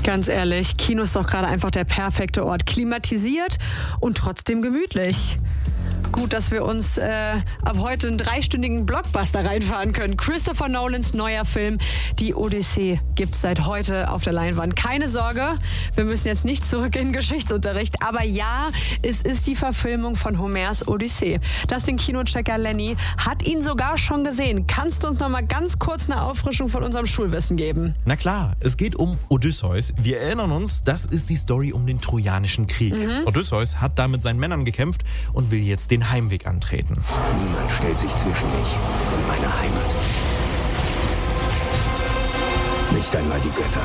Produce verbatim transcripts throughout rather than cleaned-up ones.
Ganz ehrlich, Kino ist doch gerade einfach der perfekte Ort. Klimatisiert und trotzdem gemütlich. Gut, dass wir uns äh, ab heute einen dreistündigen Blockbuster reinfahren können. Christopher Nolans neuer Film, Die Odyssee, gibt's seit heute auf der Leinwand. Keine Sorge, wir müssen jetzt nicht zurück in den Geschichtsunterricht. Aber ja, es ist die Verfilmung von Homers Odyssee. Das den Kinochecker Lenny hat ihn sogar schon gesehen. Kannst du uns noch mal ganz kurz eine Auffrischung von unserem Schulwissen geben? Na klar, es geht um Odysseus. Wir erinnern uns, das ist die Story um den Trojanischen Krieg. Mhm. Odysseus hat da mit seinen Männern gekämpft und will jetzt den Heimweg antreten. Niemand stellt sich zwischen mich und meine Heimat. Nicht einmal die Götter.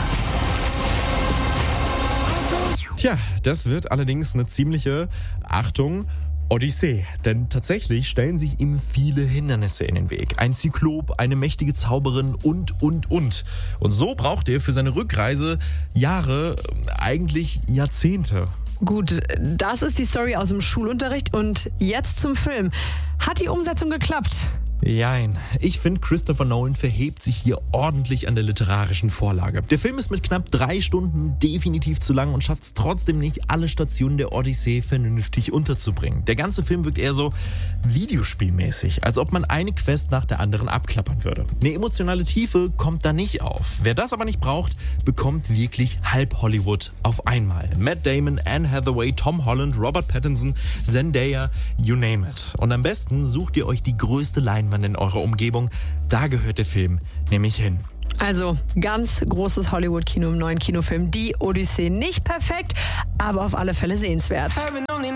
Tja, das wird allerdings eine ziemliche, Achtung, Odyssee. Denn tatsächlich stellen sich ihm viele Hindernisse in den Weg. Ein Zyklop, eine mächtige Zauberin und, und, und. Und so braucht er für seine Rückreise Jahre, eigentlich Jahrzehnte. Gut, das ist die Story aus dem Schulunterricht und jetzt zum Film. Hat die Umsetzung geklappt? Jein. Ich finde, Christopher Nolan verhebt sich hier ordentlich an der literarischen Vorlage. Der Film ist mit knapp drei Stunden definitiv zu lang und schafft es trotzdem nicht, alle Stationen der Odyssee vernünftig unterzubringen. Der ganze Film wirkt eher so videospielmäßig, als ob man eine Quest nach der anderen abklappern würde. Eine emotionale Tiefe kommt da nicht auf. Wer das aber nicht braucht, bekommt wirklich halb Hollywood auf einmal. Matt Damon, Anne Hathaway, Tom Holland, Robert Pattinson, Zendaya, you name it. Und am besten sucht ihr euch die größte Leinwand in eurer Umgebung. Da gehört der Film nämlich hin. Also ganz großes Hollywood-Kino im neuen Kinofilm Die Odyssee. Nicht perfekt, aber auf alle Fälle sehenswert.